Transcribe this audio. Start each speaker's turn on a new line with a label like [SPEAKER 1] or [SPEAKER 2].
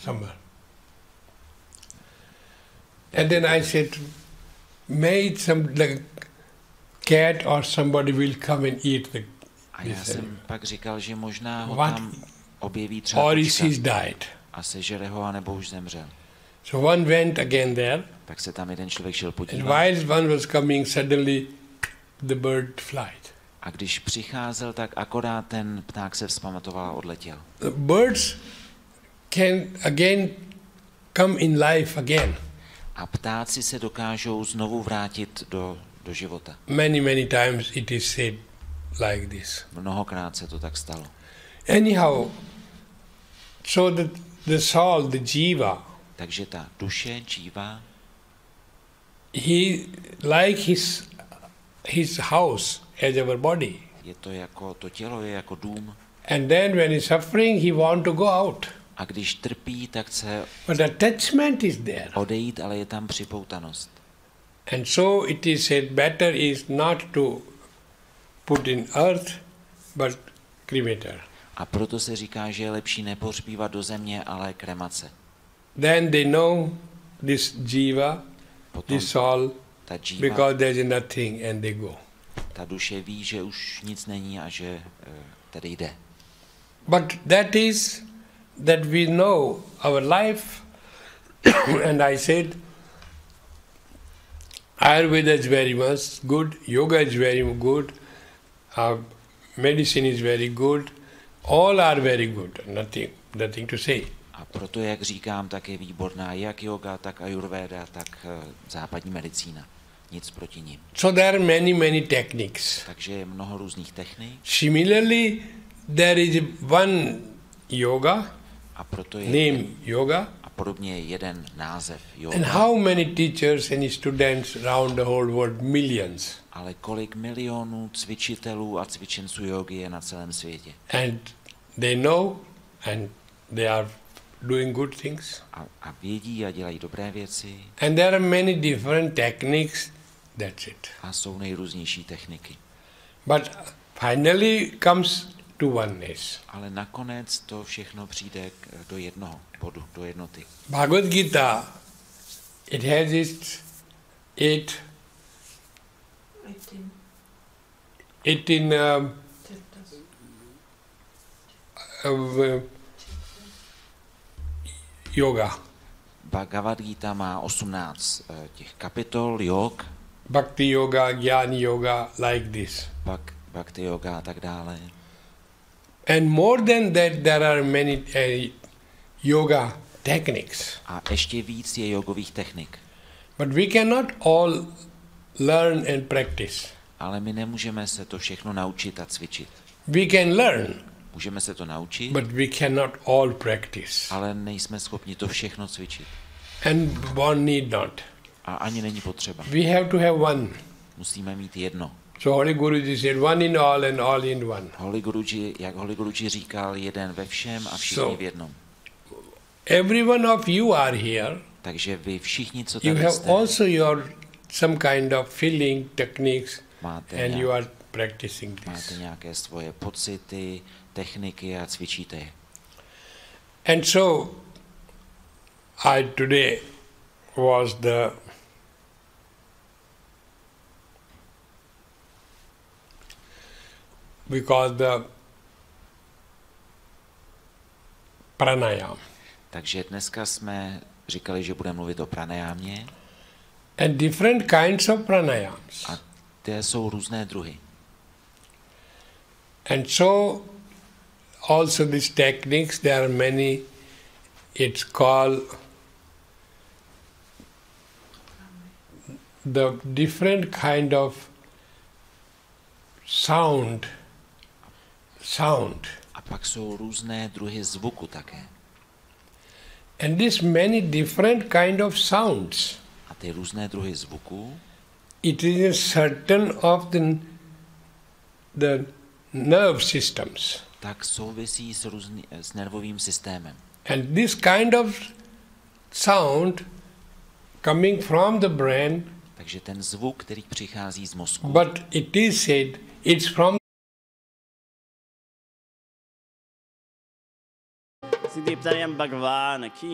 [SPEAKER 1] somewhere. And then I said, may some like cat or somebody will come and eat the.
[SPEAKER 2] A já jsem pak říkal, že možná ho
[SPEAKER 1] What?
[SPEAKER 2] tam objeví třeba
[SPEAKER 1] Or
[SPEAKER 2] kočka
[SPEAKER 1] he's died.
[SPEAKER 2] a sežere ho, anebo už zemřel.
[SPEAKER 1] So one went again there,
[SPEAKER 2] Tak se tam jeden člověk šel
[SPEAKER 1] and
[SPEAKER 2] podívat.
[SPEAKER 1] while one was coming, suddenly the bird flied.
[SPEAKER 2] A když přicházel, tak akorát ten pták se vzpamatoval a odletěl.
[SPEAKER 1] The birds can again come in life again.
[SPEAKER 2] A ptáci se dokážou znovu vrátit do života.
[SPEAKER 1] Many times it is said like this.
[SPEAKER 2] Mnohokrát se to tak stalo.
[SPEAKER 1] Anyhow, so the soul, the jiva,
[SPEAKER 2] Takže ta duše, džíva,
[SPEAKER 1] he like his house as our body.
[SPEAKER 2] je to jako, to tělo je jako dům.
[SPEAKER 1] And then when he's suffering, he want to go out.
[SPEAKER 2] A když trpí, tak chce
[SPEAKER 1] But attachment is there.
[SPEAKER 2] odejít, ale je tam připoutanost.
[SPEAKER 1] And so it is said better is not to put in earth, but cremator.
[SPEAKER 2] A proto se říká, že je lepší nepohřbívat do země, ale kremace.
[SPEAKER 1] Then they know this jiva,
[SPEAKER 2] Potom
[SPEAKER 1] this soul,
[SPEAKER 2] ta džíva,
[SPEAKER 1] because there is nothing, and they go.
[SPEAKER 2] ta duše ví, že už nic není a že tady jde.
[SPEAKER 1] But that we know our life, and I said, Ayurveda is very much good, yoga is very good, medicine is very good, all are very good, nothing to say.
[SPEAKER 2] A proto, jak říkám, tak je výborná jak yoga, tak ayurveda, tak západní medicína. Nic proti nim.
[SPEAKER 1] So there are many techniques.
[SPEAKER 2] Takže je mnoho různých technik.
[SPEAKER 1] Similarly, there is one yoga,
[SPEAKER 2] A proto je
[SPEAKER 1] name yoga,
[SPEAKER 2] a podobně je jeden název
[SPEAKER 1] and
[SPEAKER 2] yoga.
[SPEAKER 1] how many teachers and students around the whole world, millions.
[SPEAKER 2] Ale kolik milionů cvičitelů a cvičenců jógy je na celém světě.
[SPEAKER 1] And they know, and they are doing good things.
[SPEAKER 2] A vědí a dělají dobré věci.
[SPEAKER 1] And there are many different techniques, that's it.
[SPEAKER 2] A jsou nejrůznější techniky.
[SPEAKER 1] But finally comes to oneness.
[SPEAKER 2] Ale nakonec to všechno přijde do jednoho bodu, do jednoty.
[SPEAKER 1] Bhagavad Gita, it has its 18 yoga.
[SPEAKER 2] Bhagavad Gita má 18 těch kapitol, jog,
[SPEAKER 1] Bhakti yoga, Jnana yoga, like this.
[SPEAKER 2] bhakti yoga a tak dále.
[SPEAKER 1] And more than that, there are many yoga techniques.
[SPEAKER 2] A ještě víc je jogových technik.
[SPEAKER 1] But we cannot all learn and practice.
[SPEAKER 2] Ale my nemůžeme se to všechno naučit a cvičit.
[SPEAKER 1] We can learn,
[SPEAKER 2] Můžeme se to naučit,
[SPEAKER 1] but we cannot all practice.
[SPEAKER 2] ale nejsme schopni to všechno cvičit.
[SPEAKER 1] And one need not.
[SPEAKER 2] A ani není potřeba.
[SPEAKER 1] We have to have one.
[SPEAKER 2] Musíme mít jedno.
[SPEAKER 1] So Holy Guruji said, one in all and all in one.
[SPEAKER 2] Jak Holy Guruji říkal, jeden ve všem a všichni
[SPEAKER 1] So,
[SPEAKER 2] v jednom.
[SPEAKER 1] every one of you are here.
[SPEAKER 2] Takže vy všichni, co
[SPEAKER 1] You
[SPEAKER 2] tady
[SPEAKER 1] have
[SPEAKER 2] jste,
[SPEAKER 1] also your some kind of feeling techniques,
[SPEAKER 2] máte,
[SPEAKER 1] and you are practicing
[SPEAKER 2] máte
[SPEAKER 1] this.
[SPEAKER 2] nějaké svoje pocity, techniky a cvičíte je.
[SPEAKER 1] And so, today was because the pranayam.
[SPEAKER 2] Takže dneska jsme říkali, že budeme mluvit o pranajámě.
[SPEAKER 1] And different kinds of pranayams.
[SPEAKER 2] A ty jsou různé druhy.
[SPEAKER 1] And so, also these techniques, there are many, it's called the different kind of sound.
[SPEAKER 2] A pak jsou různé druhy zvuku také.
[SPEAKER 1] And these many different kind of sounds,
[SPEAKER 2] A ty různé druhy zvuků,
[SPEAKER 1] it is a certain of the nerve systems.
[SPEAKER 2] tak souvisí s nervovým systémem.
[SPEAKER 1] And this kind of sound coming from the brain,
[SPEAKER 2] Takže ten zvuk, který přichází z mozku,
[SPEAKER 1] but it is said it's from
[SPEAKER 3] Siddhi Bhagwan ki